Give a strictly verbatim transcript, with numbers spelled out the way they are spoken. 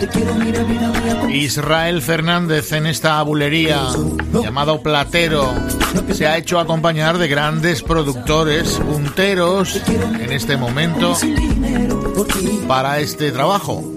Israel Fernández en esta bulería llamado Platero se ha hecho acompañar de grandes productores punteros en este momento para este trabajo.